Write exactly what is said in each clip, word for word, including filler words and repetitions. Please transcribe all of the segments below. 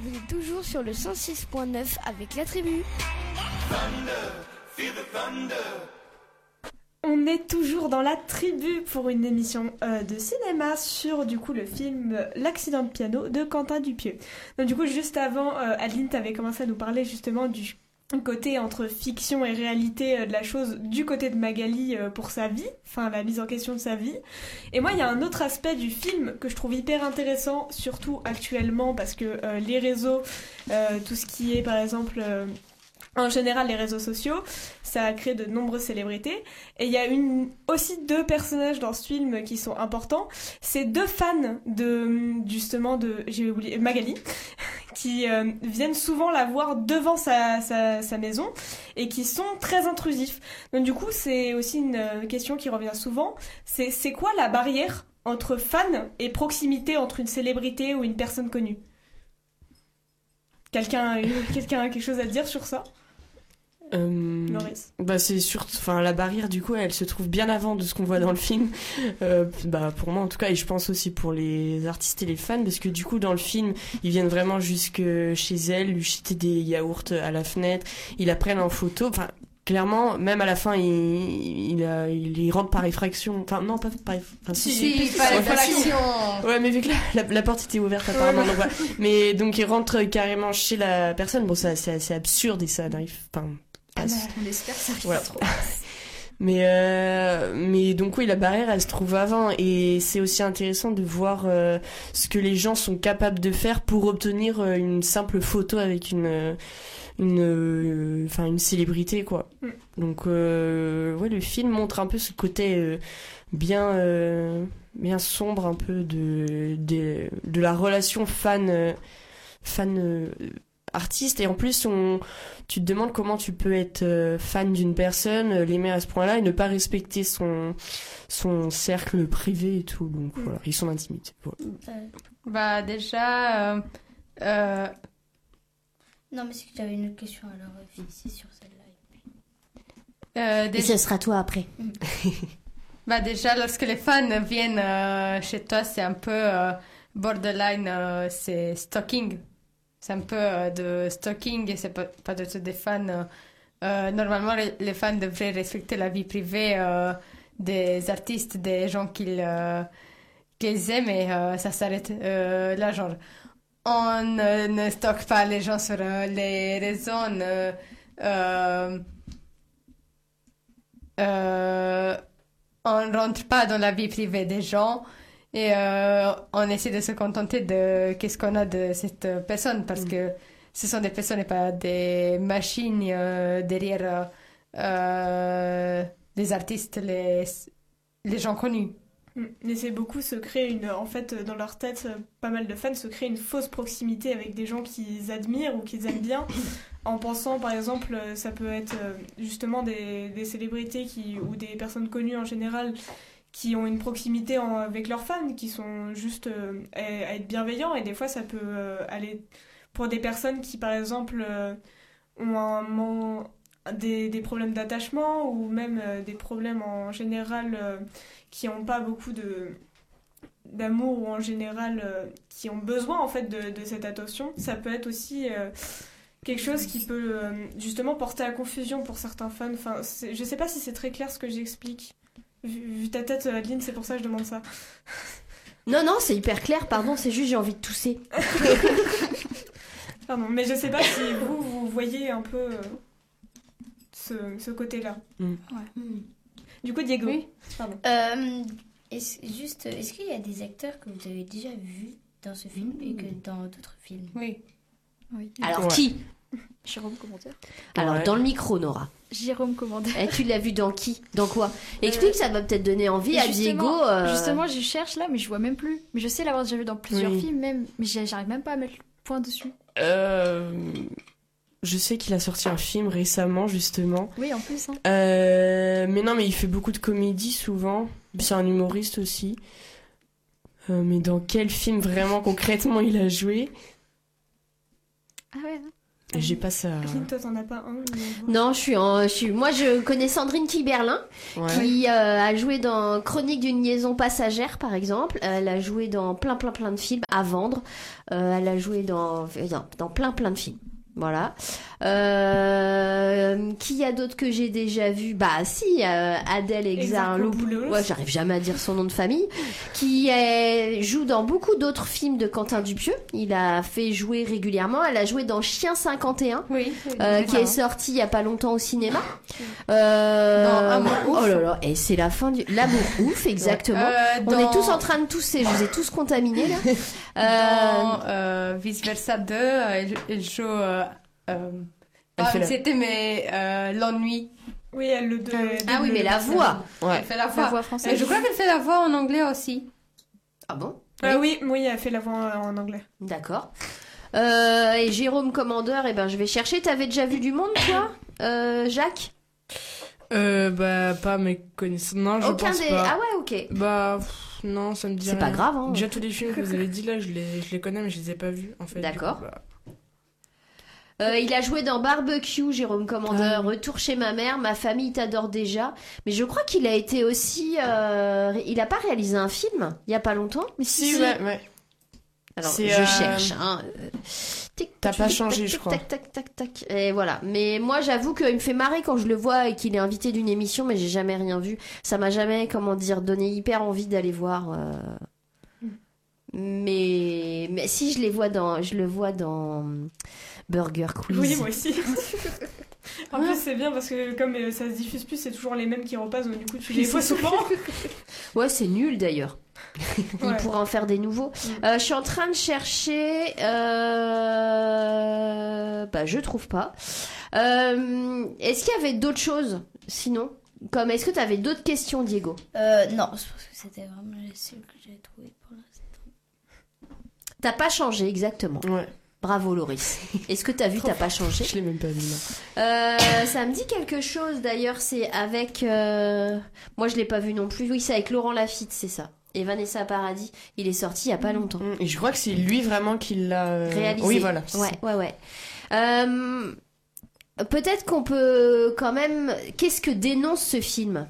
Vous êtes toujours sur le cent six point neuf avec la tribu. On est toujours dans la tribu pour une émission euh, de cinéma sur du coup le film L'accident de piano de Quentin Dupieux. Donc du coup juste avant, euh, Adeline t'avais commencé à nous parler justement du côté entre fiction et réalité euh, de la chose du côté de Magali euh, pour sa vie, enfin la mise en question de sa vie. Et moi il y a un autre aspect du film que je trouve hyper intéressant, surtout actuellement parce que euh, les réseaux, euh, tout ce qui est par exemple... Euh, En général, les réseaux sociaux, ça a créé de nombreuses célébrités. Et il y a une, aussi deux personnages dans ce film qui sont importants. C'est deux fans de, justement, de, j'ai oublié, Magali, qui euh, viennent souvent la voir devant sa, sa, sa maison et qui sont très intrusifs. Donc du coup, c'est aussi une question qui revient souvent. C'est, c'est quoi la barrière entre fan et proximité entre une célébrité ou une personne connue ? Quelqu'un, quelqu'un a quelque chose à dire sur ça ? Euh, bah c'est sûr, enfin la barrière du coup elle se trouve bien avant de ce qu'on voit dans le film, euh, bah pour moi en tout cas, et je pense aussi pour les artistes et les fans, parce que du coup dans le film ils viennent vraiment jusque chez elle lui jeter des yaourts à la fenêtre, ils la prennent en photo, enfin clairement même à la fin il il, a, il, il rentre par effraction, enfin non pas par effraction, si, si par effraction, ouais mais vu que la, la, la porte était ouverte apparemment, ouais, donc, voilà. Mais donc il rentre carrément chez la personne, bon ça c'est assez absurde et ça n'arrive pas. Ah bah, on espère que ça arrive voilà. pas trop. mais euh, mais donc oui, la barrière elle se trouve avant, et c'est aussi intéressant de voir euh, ce que les gens sont capables de faire pour obtenir euh, une simple photo avec une une enfin euh, une célébrité quoi. Mm. Donc euh, ouais, le film montre un peu ce côté euh, bien euh, bien sombre un peu de de de la relation fan euh, fan euh, artiste, et en plus on tu te demandes comment tu peux être euh, fan d'une personne, euh, l'aimer à ce point-là et ne pas respecter son son cercle privé et tout, donc mm. voilà, et son intimité. Voilà. Euh, bah déjà euh, euh... non mais c'est que j'avais une autre question, alors finissez sur celle-là. Euh, déjà... Et ce sera toi après. Bah déjà lorsque les fans viennent euh, chez toi, c'est un peu euh, borderline, euh, c'est stalking. C'est un peu euh, de stalking et c'est pas, pas du tout des fans. Euh, normalement, les, les fans devraient respecter la vie privée euh, des artistes, des gens qu'ils, euh, qu'ils aiment, et euh, ça s'arrête euh, là. Genre, on euh, ne stocke pas les gens sur euh, les réseaux. On, euh, euh, euh, on rentre pas dans la vie privée des gens. Et euh, on essaie de se contenter de qu'est-ce qu'on a de cette personne, parce mmh. que ce sont des personnes et pas des machines euh, derrière euh, les artistes, les, les gens connus. Mais c'est beaucoup se créer une, en fait, dans leur tête, pas mal de fans se créent une fausse proximité avec des gens qu'ils admirent ou qu'ils aiment bien, en pensant, par exemple, ça peut être justement des, des célébrités qui, ou des personnes connues en général, qui ont une proximité en, avec leurs fans, qui sont juste euh, à, à être bienveillants, et des fois ça peut euh, aller pour des personnes qui par exemple euh, ont un, man, des, des problèmes d'attachement, ou même euh, des problèmes en général euh, qui n'ont pas beaucoup de d'amour, ou en général euh, qui ont besoin en fait de, de cette attention. Ça peut être aussi euh, quelque chose qui peut euh, justement porter à confusion pour certains fans. Enfin, c'est, je sais pas si c'est très clair ce que j'explique. Vu, vu ta tête, Adeline, c'est pour ça que je demande ça. Non, non, c'est hyper clair, pardon, c'est juste j'ai envie de tousser. Pardon, mais je sais pas si vous, vous voyez un peu euh, ce, ce côté-là. Mm. Ouais. Mm. Du coup, Diego. Oui. Pardon. Euh, est-ce, juste, est-ce qu'il y a des acteurs que vous avez déjà vus dans ce film mm. et que dans d'autres films ? Oui. oui. Alors, ouais. Qui ? Jérôme Commandeur. Alors, ouais. Dans le micro, Nora. Jérôme Commandeur. Et tu l'as vu dans qui ? Dans quoi ? Explique, euh, ça va peut-être donner envie à Diego. Euh... Justement, je cherche là, mais je vois même plus. Mais je sais l'avoir déjà vu dans plusieurs oui. films, même. Mais j'arrive même pas à mettre le point dessus. Euh... Je sais qu'il a sorti un film récemment, justement. Oui, en plus. Hein. Euh... Mais non, mais il fait beaucoup de comédie, souvent. C'est un humoriste aussi. Euh, mais dans quel film, vraiment, concrètement, il a joué ? Ah ouais. Et j'ai pas ça. Aline, toi, t'en as pas un mais... Non, je suis en, je suis, moi je connais Sandrine Kiberlin, Ouais. qui euh, a joué dans Chronique d'une liaison passagère par exemple. Elle a joué dans plein plein plein de films à vendre. Euh, elle a joué dans, dans, dans plein plein de films. Voilà. Euh, qui y a d'autres que j'ai déjà vu? Bah si, euh, Adèle Exarchopoulos. Ouais, j'arrive jamais à dire son nom de famille. Qui est, joue dans beaucoup d'autres films de Quentin Dupieux. Il a fait jouer régulièrement. Elle a joué dans Chien cinquante et un, Oui. euh, qui est sorti il y a pas longtemps au cinéma. Euh... Dans Amour ouf. Oh là là, et c'est la fin du l'amour ouf, exactement. Euh, On dans- est tous en train de tousser. Je vous ai tous contaminés là. Dans euh, Vice Versa deux, euh, elle, elle joue. Euh, euh, Elle ah, fait la- C'était mais euh, l'ennui. Oui, elle le. Ah oui, mais la voix. Ouais. Elle fait la La voix. voix Et française. je crois qu'elle fait la voix en anglais aussi. Ah bon? Ah oui, oui, elle fait la voix en anglais. D'accord. Euh, et Jérôme Commandeur, eh ben je vais chercher. T'avais déjà vu du monde, toi, euh, Jacques? Euh, bah, pas mes connaissances. Non, je Aucun pense des. pas. Ah ouais, ok. Bah, pff, non, ça me dit C'est rien. pas grave, hein. Déjà, tous les films que vous avez dit là, je les, je les connais, mais je les ai pas vus, en fait. D'accord. Du coup, bah, Euh, il a joué dans Barbecue, Jérôme Commandeur, Ah. Retour chez ma mère, Ma famille t'adore déjà. Mais je crois qu'il a été aussi. Euh... Il a pas réalisé un film il y a pas longtemps? Mais Si, ouais, ouais. Alors, C'est, je euh, cherche. Hein. Euh, tic, T'as tac, pas tac, changé, tac, je tac, crois. Tac, tac, tac, tac. Et voilà. Mais moi, j'avoue qu'il me fait marrer quand je le vois et qu'il est invité d'une émission, mais j'ai jamais rien vu. Ça m'a jamais, comment dire, donné hyper envie d'aller voir. euh, Mais... mais si je les vois dans, je le vois dans Burger Quiz. Oui, moi aussi. En plus, c'est bien parce que comme euh, ça se diffuse plus, c'est toujours les mêmes qui repassent, donc du coup, tu les vois souvent. Ouais, c'est nul d'ailleurs. Il Ouais. pourrait en faire des nouveaux. Mm. Euh, je suis en train de chercher. Euh... Bah, je trouve pas. Euh, Est-ce qu'il y avait d'autres choses sinon? Comme est-ce que tu avais d'autres questions, Diego? Euh, non, je pense que c'était vraiment les seuls que j'ai trouvé pour l'instant. T'as pas changé exactement. Ouais. Bravo, Loris. Est-ce que t'as vu? T'as pas changé. Je l'ai même pas vu, non. Euh, ça me dit quelque chose d'ailleurs. C'est avec. euh, Moi, je l'ai pas vu non plus. Oui, c'est avec Laurent Lafitte, c'est ça. Et Vanessa Paradis. Il est sorti il y a pas longtemps. Mm, Et je crois que c'est lui vraiment qui l'a euh, Réalisé. Oui, voilà. c'est Ouais, ça. ouais, ouais. Euh, Peut-être qu'on peut quand même. Qu'est-ce que dénonce ce film?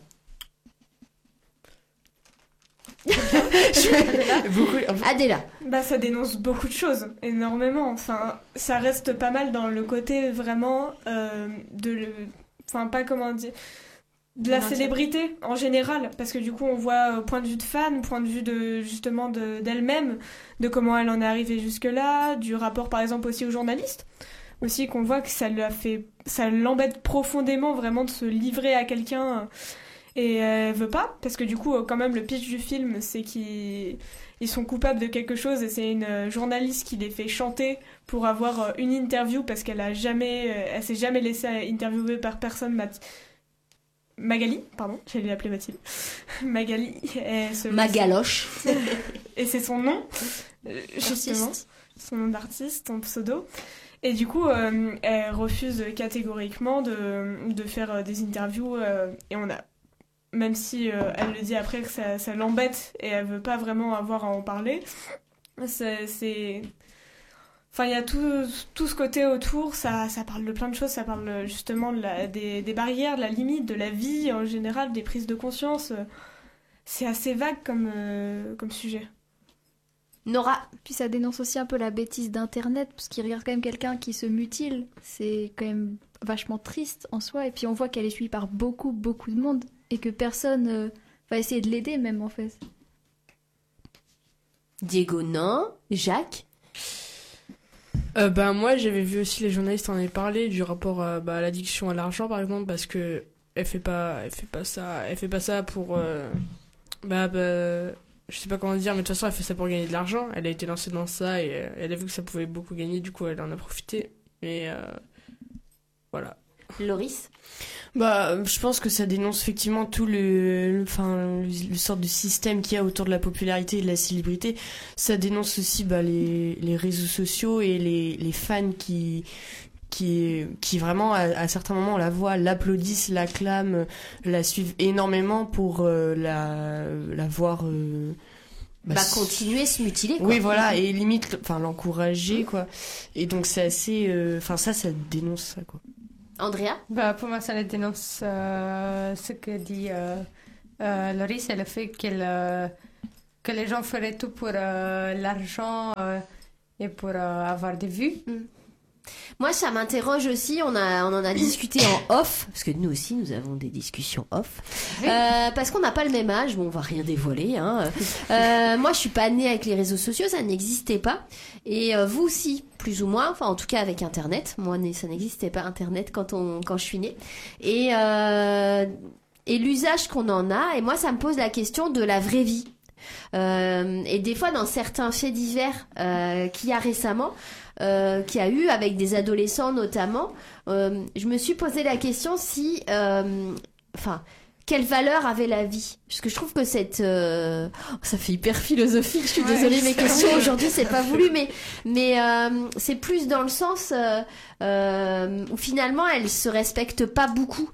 Beaucoup. en fait, Adéla. Bah, ça dénonce beaucoup de choses, énormément. Enfin, ça reste pas mal dans le côté vraiment euh, de le. Enfin, pas comment dire. De la Non, célébrité en général, parce que du coup on voit euh, point de vue de fan, point de vue de justement de- d'elle-même, de comment elle en est arrivée jusque-là, du rapport par exemple aussi aux journalistes, aussi qu'on voit que ça l'a fait, ça l'embête profondément vraiment de se livrer à quelqu'un euh, et elle veut pas, parce que du coup euh, quand même le pitch du film c'est qu'ils ils sont coupables de quelque chose et c'est une euh, journaliste qui les fait chanter pour avoir euh, une interview parce qu'elle a jamais, euh, elle s'est jamais laissée interviewer par personne. Math- Magali, pardon, j'allais l'appeler Mathilde. Magali, elle se laisse- Magaloche. et c'est son nom, euh, justement, Artiste. son nom d'artiste, son pseudo. Et du coup, euh, elle refuse catégoriquement de, de faire euh, des interviews. euh, et on a, même si euh, elle le dit après que ça, ça l'embête et elle veut pas vraiment avoir à en parler, c'est, c'est... Enfin, il y a tout, tout ce côté autour, ça, ça parle de plein de choses, ça parle justement de la, des, des barrières, de la limite, de la vie en général, des prises de conscience. C'est assez vague comme, euh, comme sujet. Nora. Puis ça dénonce aussi un peu la bêtise d'Internet, parce qu'il regarde quand même quelqu'un qui se mutile. C'est quand même vachement triste en soi. Et puis on voit qu'elle est suivie par beaucoup, beaucoup de monde. Et que personne euh, va essayer de l'aider même en fait. Diego, non. Jacques. Euh, bah, moi, j'avais vu aussi les journalistes en avaient parlé du rapport à, bah, à l'addiction à l'argent, par exemple, parce que elle fait pas, elle fait pas ça, elle fait pas ça pour, euh, bah, bah, je sais pas comment dire, mais de toute façon, elle fait ça pour gagner de l'argent. Elle a été lancée dans ça et euh, elle a vu que ça pouvait beaucoup gagner, du coup, elle en a profité. Et euh, voilà. Loris. Bah, je pense que ça dénonce effectivement tout le, le- enfin, le, le sort de système qu'il y a autour de la popularité et de la célébrité. Ça dénonce aussi bah, les, les réseaux sociaux et les, les fans qui, qui, qui vraiment, à, à certains moments, la voient, l'applaudissent, l'acclament, la suivent énormément pour euh, la, la voir euh, bah, bah continuer à se mutiler, quoi. Oui, voilà, et limite, enfin, l'encourager, quoi. Et donc, c'est assez, enfin, euh, ça, ça dénonce ça, quoi. Andrea? Bah, pour moi, ça le dénonce euh, ce que dit euh, euh, Laurie, c'est le fait qu'elle, euh, que les gens feraient tout pour euh, l'argent euh, et pour euh, avoir des vues. Mm. Moi, ça m'interroge aussi. On a, on en a discuté en off, parce que nous aussi, nous avons des discussions off, oui. euh, parce qu'on n'a pas le même âge. Bon, on va rien dévoiler. Hein. Euh, moi, je suis pas née avec les réseaux sociaux, ça n'existait pas. Et euh, vous aussi, plus ou moins. Enfin, en tout cas, avec Internet. Moi, née, ça n'existait pas Internet quand on, quand je suis née. Et euh, et l'usage qu'on en a. Et moi, ça me pose la question de la vraie vie. Euh, et des fois, dans certains faits divers euh, qu'il y a récemment. Euh, qu'il y a eu avec des adolescents notamment, euh, je me suis posé la question si, euh, enfin, quelle valeur avait la vie? Parce que je trouve que cette, euh... oh, ça fait hyper philosophique. Je suis ouais, désolée, mes questions aujourd'hui c'est pas voulu, mais mais euh, c'est plus dans le sens euh, euh, où finalement elles se respectent pas beaucoup.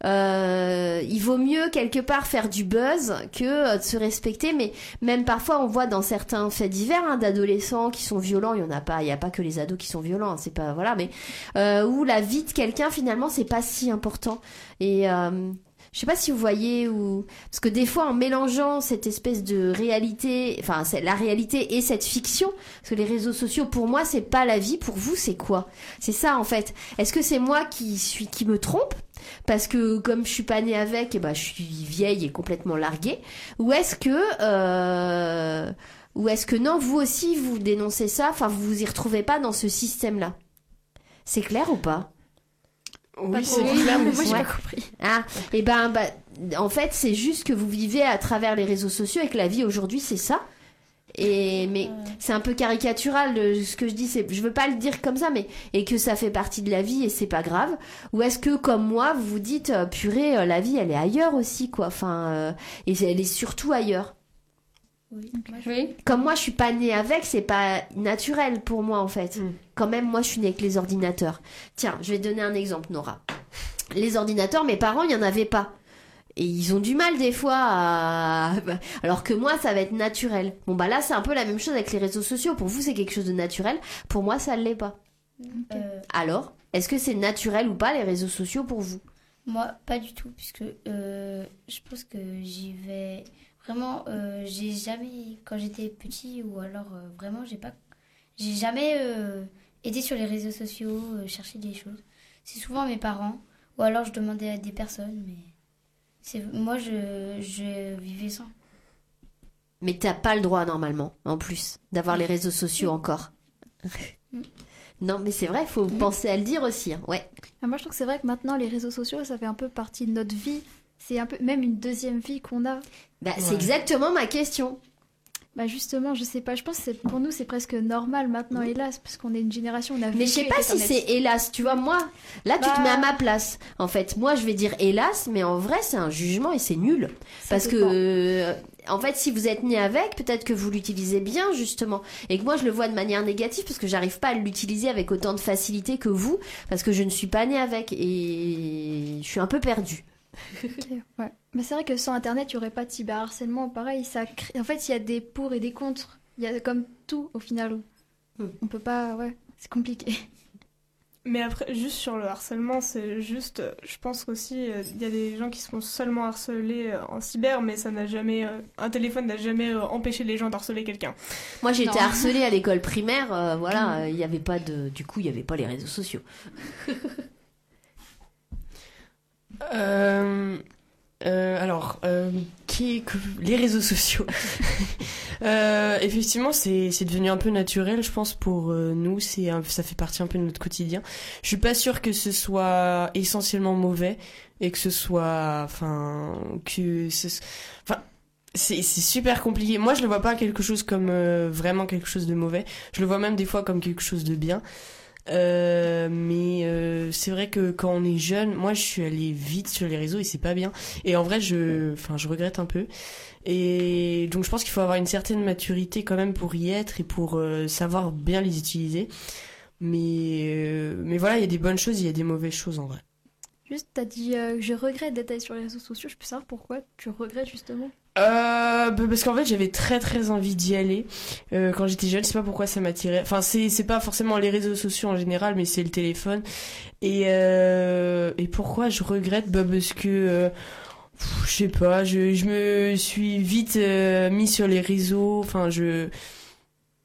Euh, il vaut mieux quelque part faire du buzz que euh, de se respecter, mais même parfois on voit dans certains faits divers hein, d'adolescents qui sont violents, il y en a pas, il y a pas que les ados qui sont violents, hein, c'est pas voilà, mais euh, où la vie de quelqu'un finalement c'est pas si important. Et euh, je sais pas si vous voyez ou parce que des fois en mélangeant cette espèce de réalité, enfin c'est la réalité et cette fiction, parce que les réseaux sociaux pour moi c'est pas la vie, pour vous c'est quoi? C'est ça en fait. Est-ce que c'est moi qui suis qui me trompe? Parce que comme je suis pas née avec, et ben je suis vieille et complètement larguée. Ou est-ce que, euh, ou est-ce que non, vous aussi vous dénoncez ça, enfin vous vous y retrouvez pas dans ce système-là? C'est clair ou pas? Oui, c'est clair, mais moi j'ai ouais. pas compris. Ah, et ben, bah, en fait c'est juste que vous vivez à travers les réseaux sociaux et que la vie aujourd'hui c'est ça. Et mais c'est un peu caricatural de ce que je dis, c'est je veux pas le dire comme ça, mais et que ça fait partie de la vie et c'est pas grave. Ou est-ce que comme moi vous vous dites euh, purée euh, la vie elle est ailleurs aussi quoi, enfin euh, et elle est surtout ailleurs. Oui. Oui. Comme moi je suis pas née avec, c'est pas naturel pour moi en fait. Mm. Quand même moi je suis née avec les ordinateurs. Tiens, je vais te donner un exemple Nora. Les ordinateurs, mes parents il y en avait pas. Et ils ont du mal des fois à... Alors que moi, ça va être naturel. Bon, bah là, c'est un peu la même chose avec les réseaux sociaux. Pour vous, c'est quelque chose de naturel. Pour moi, ça ne l'est pas. Euh... Alors, est-ce que c'est naturel ou pas, les réseaux sociaux, pour vous? Moi, pas du tout. Puisque euh, je pense que j'y vais... Vraiment, euh, j'ai jamais... Quand j'étais petit, ou alors euh, vraiment, j'ai pas... J'ai jamais euh, été sur les réseaux sociaux, euh, chercher des choses. C'est souvent mes parents. Ou alors, je demandais à des personnes, mais... C'est, moi, je, je vivais sans. Mais t'as pas le droit, normalement, en plus, d'avoir les réseaux sociaux encore. Non, mais c'est vrai, il faut penser à le dire aussi. Hein. Ouais. Ah, moi, je trouve que c'est vrai que maintenant, les réseaux sociaux, ça fait un peu partie de notre vie. C'est un peu même une deuxième vie qu'on a. Bah, ouais. C'est exactement ma question. Bah justement, je sais pas, je pense que c'est, pour nous c'est presque normal maintenant, hélas, parce qu'on est une génération, on a Mais je sais pas si c'est hélas, tu vois, moi, là tu bah... te mets à ma place. En fait, moi je vais dire hélas, mais en vrai c'est un jugement et c'est nul. Ça parce dépend. que, euh, en fait, si vous êtes né avec, peut-être que vous l'utilisez bien justement. Et que moi je le vois de manière négative parce que j'arrive pas à l'utiliser avec autant de facilité que vous, parce que je ne suis pas née avec et je suis un peu perdue. Okay, ouais. Mais c'est vrai que sans internet il n'y aurait pas de cyberharcèlement, pareil, ça crée... en fait il y a des pour et des contre, il y a comme tout au final, mm. on peut pas, ouais, c'est compliqué. Mais après, juste sur le harcèlement, c'est juste, je pense qu'aussi il euh, y a des gens qui se font seulement harceler euh, en cyber, mais ça n'a jamais, euh, un téléphone n'a jamais euh, empêché les gens d'harceler quelqu'un. Moi j'ai été harcelée à l'école primaire, euh, voilà, il mm. y avait pas de, du coup il y avait pas les réseaux sociaux. Euh, euh, alors, euh, qui, que, les réseaux sociaux. euh, effectivement, c'est, c'est devenu un peu naturel, je pense, pour euh, nous. C'est, un, ça fait partie un peu de notre quotidien. Je suis pas sûre que ce soit essentiellement mauvais et que ce soit, enfin, que ce, enfin. C'est, c'est super compliqué. Moi, je le vois pas quelque chose comme euh, vraiment quelque chose de mauvais. Je le vois même des fois comme quelque chose de bien. Euh, mais euh, c'est vrai que quand on est jeune, moi je suis allée vite sur les réseaux et c'est pas bien. Et en vrai, je, enfin, je regrette un peu. Et donc je pense qu'il faut avoir une certaine maturité quand même pour y être et pour euh, savoir bien les utiliser. Mais euh, mais voilà, il y a des bonnes choses, il y a des mauvaises choses en vrai. Juste, t'as dit euh, je regrette d'être allé sur les réseaux sociaux. Je peux savoir pourquoi tu regrettes justement? Euh, bah, parce qu'en fait j'avais très très envie d'y aller euh, quand j'étais jeune. Je sais pas pourquoi ça m'attirait. Enfin c'est c'est pas forcément les réseaux sociaux en général, mais c'est le téléphone. Et euh, et pourquoi je regrette? Bah parce que euh, pff, je sais pas. Je je me suis vite euh, mis sur les réseaux. Enfin je